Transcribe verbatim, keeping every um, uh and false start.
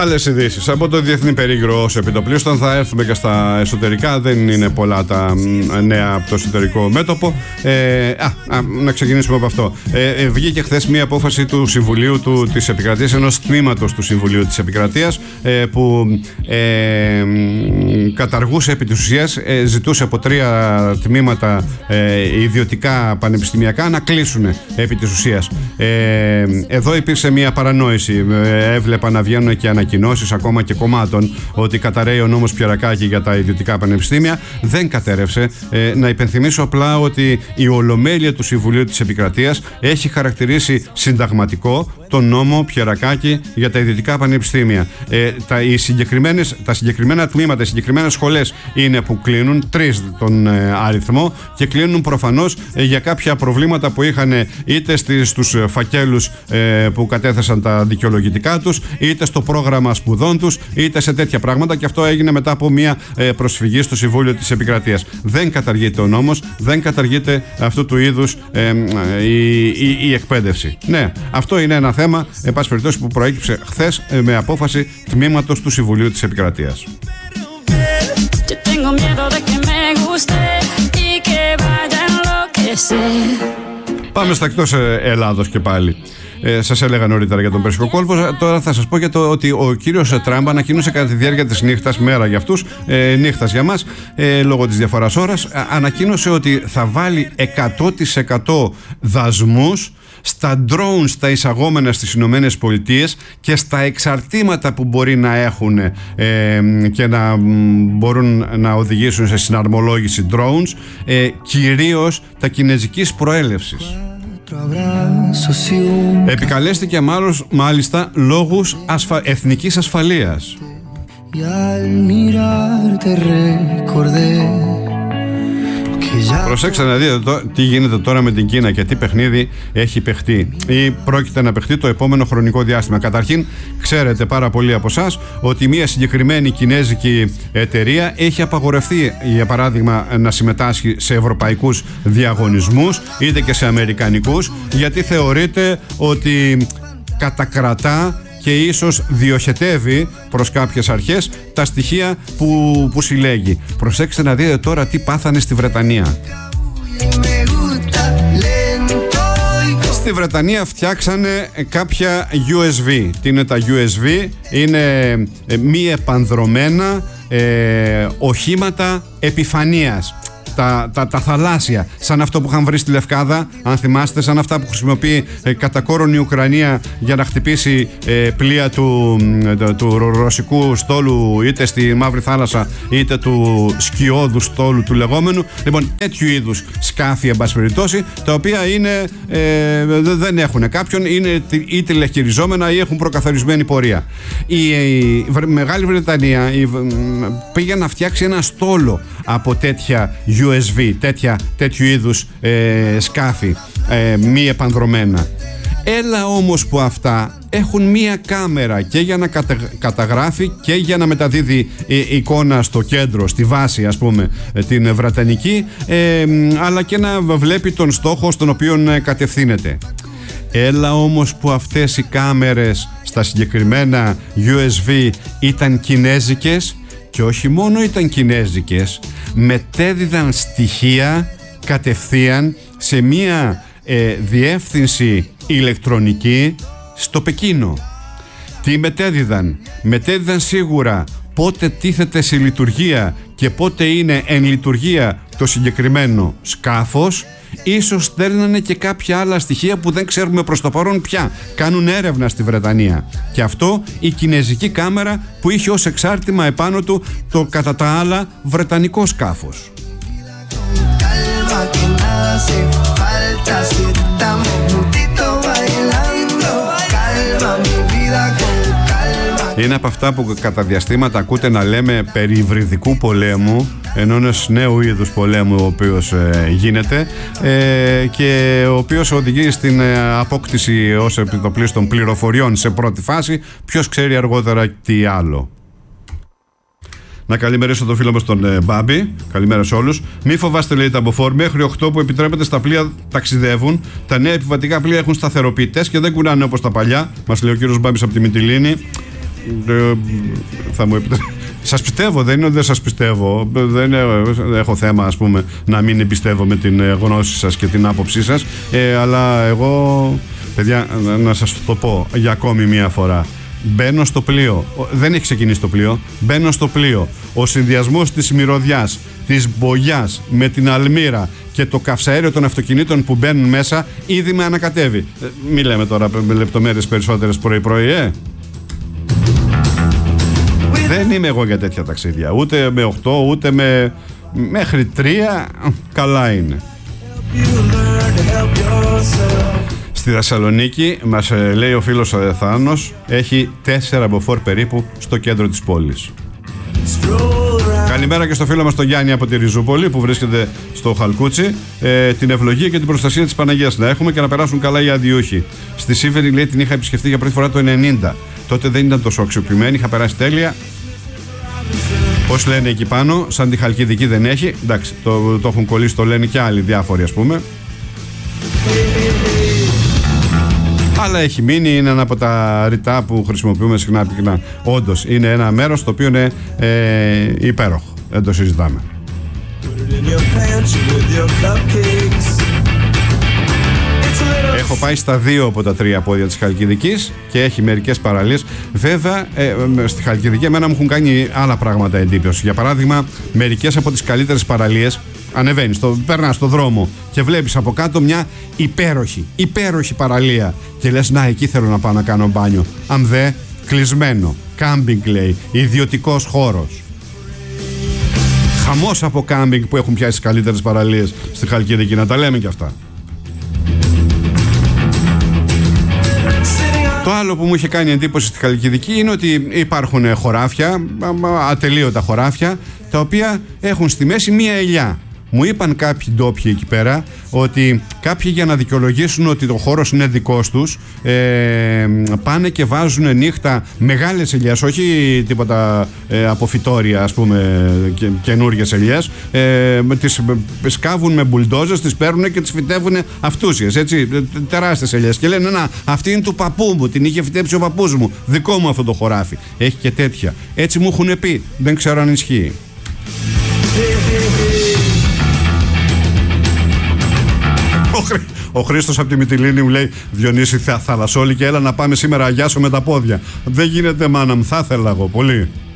Άλλες ειδήσεις από το Διεθνή Περίγυρο ως επιτοπλίστων. Θα έρθουμε και στα εσωτερικά. Δεν είναι πολλά τα νέα από το εσωτερικό μέτωπο. Ε, α, α, να ξεκινήσουμε από αυτό. Ε, ε, βγήκε χθες μία απόφαση του Συμβουλίου του, της Επικρατείας, ενός τμήματος του Συμβουλίου της Επικρατείας, ε, που ε, καταργούσε επί της ουσίας, ε, ζητούσε από τρία τμήματα ε, ιδιωτικά πανεπιστημιακά να κλείσουν επί της ουσίας. Ε, εδώ υπήρξε μία παρανόηση. Ε, έβλεπα να βγαίνουν και ανακοινώσεις ακόμα και κομμάτων ότι καταραίει ο νόμος Πιερακάκη για τα ιδιωτικά πανεπιστήμια. Δεν κατέρευσε. Ε, να υπενθυμίσω απλά ότι η Ολομέλεια του Συμβουλίου της Επικρατείας έχει χαρακτηρίσει συνταγματικό τον νόμο Πιερακάκη για τα ιδιωτικά πανεπιστήμια. Ε, τα, οι συγκεκριμένες, τα συγκεκριμένα τμήματα, οι συγκεκριμένες σχολές είναι που κλείνουν, τρεις τον ε, αριθμό, και κλείνουν προφανώς ε, για κάποια προβλήματα που είχαν είτε στις, στους φακέλους ε, που κατέθεσαν τα δικαιολογητικά τους, είτε στο πρόγραμμα σπουδών τους, είτε σε τέτοια πράγματα, και αυτό έγινε μετά από μια ε, προσφυγή στο Συμβούλιο της Επικρατείας. Δεν καταργείται ο νόμος, δεν καταργείται αυτού του είδους ε, ε, η, η, η εκπαίδευση. Ναι, αυτό είναι ένα θέμα, εν πάση περιπτώσει, που προέκυψε χθες ε, με απόφαση τμήματος του Συμβουλίου της Επικρατείας. Πάμε στα εκτός Ελλάδος και πάλι. Ε, σας έλεγα νωρίτερα για τον Περσικό κόλπο. Τώρα θα σας πω για το ότι ο κύριος Τραμπ ανακοίνωσε κατά τη διάρκεια της νύχτας, μέρα για αυτούς, ε, νύχτας για μας, ε, λόγω της διαφοράς ώρας, ανακοίνωσε ότι θα βάλει εκατό τοις εκατό δασμούς στα drones τα εισαγόμενα στις Ηνωμένες Πολιτείες και στα εξαρτήματα που μπορεί να έχουν ε, και να μπορούν να οδηγήσουν σε συναρμολόγηση drones, ε, κυρίως τα κινεζικής προέλευσης. Επικαλέστηκε μάλλον, μάλιστα λόγους ασφα... εθνικής ασφαλείας. Προσέξτε να δείτε το, τι γίνεται τώρα με την Κίνα και τι παιχνίδι έχει παιχτεί ή πρόκειται να παιχτεί το επόμενο χρονικό διάστημα. Καταρχήν, ξέρετε πάρα πολλοί από εσάς ότι μια συγκεκριμένη κινέζικη εταιρεία έχει απαγορευτεί, για παράδειγμα, να συμμετάσχει σε ευρωπαϊκούς διαγωνισμούς είτε και σε αμερικανικούς, γιατί θεωρείται ότι κατακρατά και ίσως διοχετεύει προς κάποιες αρχές τα στοιχεία που, που συλλέγει. Προσέξτε να δείτε τώρα τι πάθανε στη Βρετανία. Στη Βρετανία φτιάξανε κάποια γιου ες βι. Τι είναι τα γιου ες βι? Είναι ε, μη επανδρομένα ε, οχήματα επιφανείας. Τα, τα, τα θαλάσσια, σαν αυτό που είχαν βρει στη Λευκάδα, αν θυμάστε, σαν αυτά που χρησιμοποιεί ε, κατά κόρον η Ουκρανία για να χτυπήσει ε, πλοία του, ε, του ρωσικού στόλου, είτε στη Μαύρη Θάλασσα είτε του σκιώδου στόλου του λεγόμενου. Λοιπόν, τέτοιου είδους σκάφη, εν πάση περιπτώσει, τα οποία είναι, ε, δεν έχουν κάποιον, είναι ή τηλεχειριζόμενα ή έχουν προκαθορισμένη πορεία. Η, η, η Μεγάλη Βρετανία η, πήγε να φτιάξει ένα στόλο από τέτοια γιου ες βι, τέτοια, τέτοιου είδους ε, σκάφη ε, μη επανδρομένα. Έλα όμως που αυτά έχουν μία κάμερα και για να κατα, καταγράφει και για να μεταδίδει ε, εικόνα στο κέντρο, στη βάση, ας πούμε, ε, την βρετανική, ε, αλλά και να βλέπει τον στόχο στον οποίο ε, κατευθύνεται. Έλα όμως που αυτές οι κάμερες στα συγκεκριμένα γιου ες βι ήταν κινέζικες, και όχι μόνο ήταν κινέζικες, μετέδιδαν στοιχεία κατευθείαν σε μία ε, διεύθυνση ηλεκτρονική στο Πεκίνο. Τι μετέδιδαν? Μετέδιδαν σίγουρα πότε τίθεται σε λειτουργία και πότε είναι εν λειτουργία το συγκεκριμένο σκάφος. Ίσως στέλνανε και κάποια άλλα στοιχεία που δεν ξέρουμε προς το παρόν πια. Κάνουν έρευνα στη Βρετανία. Και αυτό η κινέζικη κάμερα που είχε ως εξάρτημα επάνω του το κατά τα άλλα βρετανικό σκάφος. Είναι από αυτά που κατά διαστήματα ακούτε να λέμε περί υβριδικού πολέμου, ενώ ενός νέου είδους πολέμου ο οποίος ε, γίνεται ε, και ο οποίος οδηγεί στην ε, απόκτηση ως επιτοπλίστων πληροφοριών σε πρώτη φάση, ποιος ξέρει αργότερα τι άλλο. Να καλημερίσω τον φίλο μας τον ε, Μπάμπη. Καλημέρα σε όλους. Μη φοβάστε, λέει, τα μποφόρ. Μέχρι οκτώ που επιτρέπεται στα πλοία ταξιδεύουν. Τα νέα επιβατικά πλοία έχουν σταθεροποιητές και δεν κουνάνε όπως τα παλιά. Μας λέει ο κύριος Μπάμπης από τη Μυτιλήνη. ε, θα μου επιτρέψετε. Σας πιστεύω, δεν είναι ότι δεν σας πιστεύω. Δεν έχω θέμα, ας πούμε, να μην εμπιστεύομαι την γνώση σας και την άποψή σας. Ε, αλλά εγώ, παιδιά, να σας το πω για ακόμη μία φορά. Μπαίνω στο πλοίο. Δεν έχει ξεκινήσει το πλοίο. Μπαίνω στο πλοίο. Ο συνδυασμός της μυρωδιάς, της μπογιάς με την αλμύρα και το καυσαέριο των αυτοκινήτων που μπαίνουν μέσα ήδη με ανακατεύει. Ε, μη λέμε τώρα με λεπτομέρειες περισσότερες πρωί-πρωί, ε. Δεν είμαι εγώ για τέτοια ταξίδια. Ούτε με οκτώ, ούτε με μέχρι τρία. Καλά είναι. Στη Θεσσαλονίκη, μας λέει ο φίλος ο Θάνος, έχει τέσσερα μποφόρ περίπου στο κέντρο της πόλης. Καλημέρα και στο φίλο μας τον Γιάννη από τη Ριζούπολη που βρίσκεται στο Χαλκούτσι. Ε, την ευλογία και την προστασία της Παναγίας να έχουμε και να περάσουν καλά οι αδειούχοι. Στη Σίβερη, λέει, την είχα επισκεφτεί για πρώτη φορά το ενενήντα. Τότε δεν ήταν τόσο αξιοποιημένη, είχα περάσει τέλεια. Πώς λένε εκεί πάνω, σαν τη Χαλκιδική δεν έχει. Εντάξει, το, το έχουν κολλήσει, το λένε και άλλοι διάφοροι, ας πούμε. Αλλά έχει μείνει, είναι ένα από τα ρητά που χρησιμοποιούμε συχνά πυκνά. Όντως, είναι ένα μέρος το οποίο είναι ε, υπέροχο. Δεν το συζητάμε. Έχω πάει στα δύο από τα τρία πόδια της Χαλκιδικής και έχει μερικές παραλίες. Βέβαια, ε, στη Χαλκιδική εμένα μου έχουν κάνει άλλα πράγματα εντύπωση. Για παράδειγμα, μερικές από τις καλύτερες παραλίες, ανεβαίνεις, περνάς στο δρόμο και βλέπεις από κάτω μια υπέροχη, υπέροχη παραλία. Και λες, να, εκεί θέλω να πάω να κάνω μπάνιο. Αν δε, κλεισμένο, κάμπινγκ λέει, ιδιωτικός χώρος. Χαμός από κάμπινγκ που έχουν πιάσει τις καλύτερες παραλίες στη Χαλκιδική, να τα λέμε και αυτά. Το άλλο που μου είχε κάνει εντύπωση στη Χαλκιδική είναι ότι υπάρχουν χωράφια, ατελείωτα χωράφια, τα οποία έχουν στη μέση μία ελιά. Μου είπαν κάποιοι ντόπιοι εκεί πέρα ότι κάποιοι, για να δικαιολογήσουν ότι το χώρος είναι δικός τους, ε, πάνε και βάζουν νύχτα μεγάλες ελιές, όχι τίποτα ε, από φυτόρια, ας πούμε, και, καινούργιες ελιές, ε, τις σκάβουν με μπουλντόζες, τις παίρνουν και τις φυτεύουν αυτούσιες, έτσι, τεράστιες ελιές, και λένε, να, αυτή είναι του παππού μου, την είχε φυτέψει ο παππούς μου, δικό μου αυτό το χωράφι. Έχει και τέτοια. Έτσι μου έχουν πει, δεν ξέρω αν ισχύει. Ο, Χρή, ο Χρήστος από τη Μυτιλήνη μου λέει, Διονύση, θα θαλασσόλη και έλα να πάμε σήμερα, αγιάσω με τα πόδια. Δεν γίνεται, μάνα μου, θα ήθελα εγώ πολύ.